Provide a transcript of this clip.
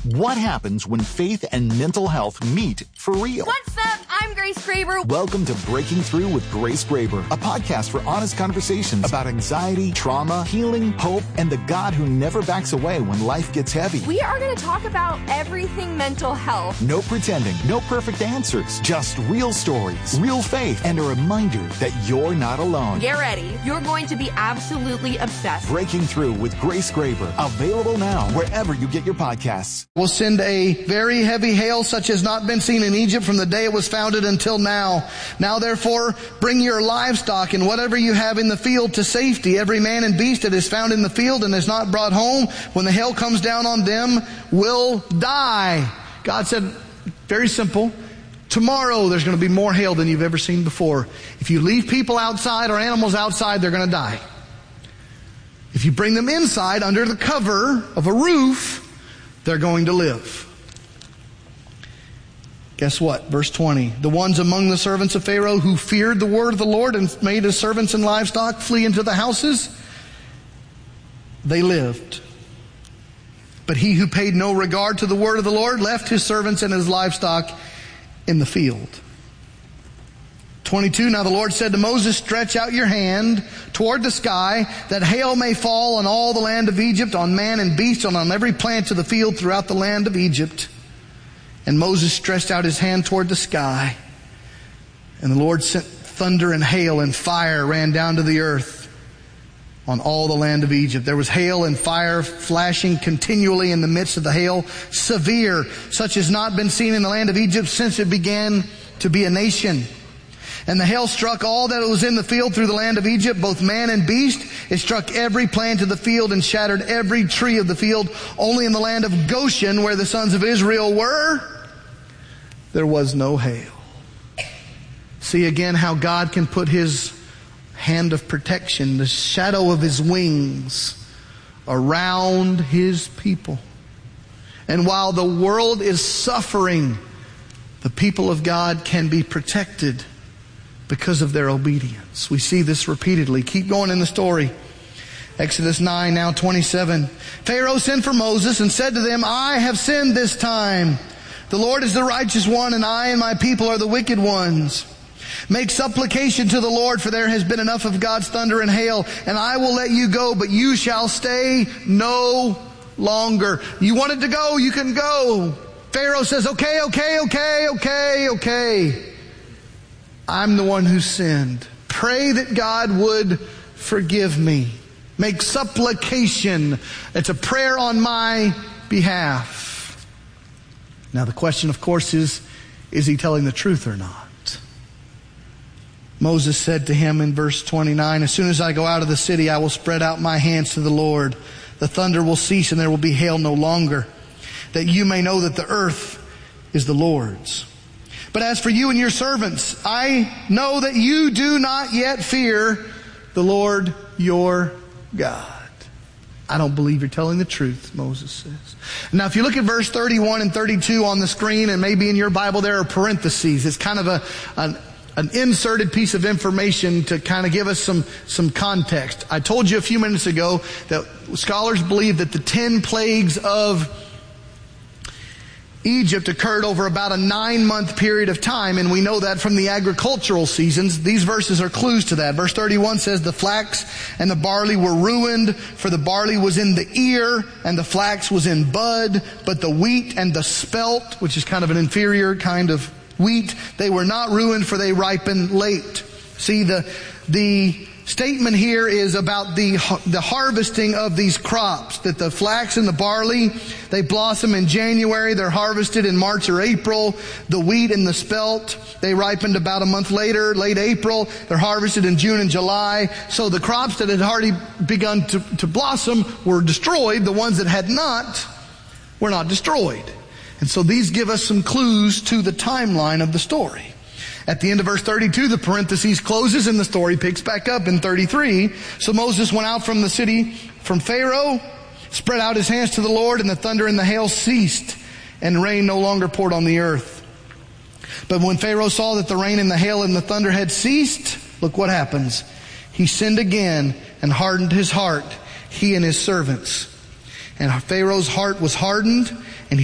What happens when faith and mental health meet for real? What's up? I'm Grace Graber. Welcome to Breaking Through with Grace Graber, a podcast for honest conversations about anxiety, trauma, healing, hope, and the God who never backs away when life gets heavy. We are going to talk about everything mental health. No pretending, no perfect answers, just real stories, real faith, and a reminder that you're not alone. Get ready. You're going to be absolutely obsessed. Breaking Through with Grace Graber, available now wherever you get your podcasts. Will send a very heavy hail such as not been seen in Egypt from the day it was founded until now. Now therefore bring your livestock and whatever you have in the field to safety. Every man and beast that is found in the field and is not brought home, when the hail comes down on them, will die. God said, very simple, tomorrow there's going to be more hail than you've ever seen before. If you leave people outside or animals outside, they're going to die. If you bring them inside under the cover of a roof, they're going to live. Guess what? Verse 20. The ones among the servants of Pharaoh who feared the word of the Lord and made his servants and livestock flee into the houses, they lived. But he who paid no regard to the word of the Lord left his servants and his livestock in the field. 22, now the Lord said to Moses, stretch out your hand toward the sky, that hail may fall on all the land of Egypt, on man and beast, and on every plant of the field throughout the land of Egypt. And Moses stretched out his hand toward the sky, and the Lord sent thunder and hail, and fire ran down to the earth on all the land of Egypt. There was hail and fire flashing continually in the midst of the hail, severe, such as not been seen in the land of Egypt since it began to be a nation. And the hail struck all that was in the field through the land of Egypt, both man and beast. It struck every plant of the field and shattered every tree of the field. Only in the land of Goshen, where the sons of Israel were, there was no hail. See again how God can put his hand of protection, the shadow of his wings, around his people. And while the world is suffering, the people of God can be protected because of their obedience. We see this repeatedly. Keep going in the story. Exodus 9, now 27. Pharaoh sent for Moses and said to them, I have sinned this time. The Lord is the righteous one, and I and my people are the wicked ones. Make supplication to the Lord, for there has been enough of God's thunder and hail, and I will let you go, but you shall stay no longer. You wanted to go, you can go. Pharaoh says, okay. I'm the one who sinned. Pray that God would forgive me. Make supplication. It's a prayer on my behalf. Now the question, of course, is he telling the truth or not? Moses said to him in verse 29, as soon as I go out of the city, I will spread out my hands to the Lord. The thunder will cease and there will be hail no longer, that you may know that the earth is the Lord's. But as for you and your servants, I know that you do not yet fear the Lord your God. I don't believe you're telling the truth, Moses says. Now, if you look at verse 31 and 32 on the screen, and maybe in your Bible there are parentheses. It's kind of an inserted piece of information to kind of give us some context. I told you a few minutes ago that scholars believe that the 10 plagues of Egypt occurred over about a 9-month period of time, and we know that from the agricultural seasons. These verses are clues to that. Verse 31 says, the flax and the barley were ruined, for the barley was in the ear and the flax was in bud, but the wheat and the spelt, which is kind of an inferior kind of wheat, they were not ruined, for they ripened late. See, the statement here is about the harvesting of these crops, that the flax and the barley, they blossom in January, they're harvested in March or April. The wheat and the spelt, they ripened about a month later, late April. They're harvested in June and July. So the crops that had already begun to blossom were destroyed. The ones that had not were not destroyed. And so these give us some clues to the timeline of the story. At the end of verse 32, the parentheses closes and the story picks back up in 33. So Moses went out from the city, from Pharaoh, spread out his hands to the Lord, and the thunder and the hail ceased, and rain no longer poured on the earth. But when Pharaoh saw that the rain and the hail and the thunder had ceased, look what happens. He sinned again and hardened his heart, he and his servants. And Pharaoh's heart was hardened,